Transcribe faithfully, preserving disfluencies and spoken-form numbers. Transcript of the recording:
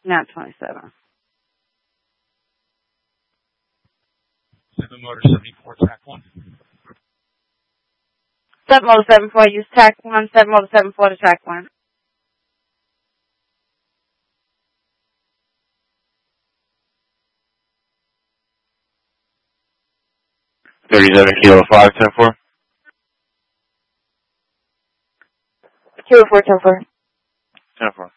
Not twenty-seven. Seven motor seventy-four, track one. Seven motor seven four, use track one. Seven motor seven four to track one. thirty-seven kilo five, ten four. Kilo four, ten four. ten four.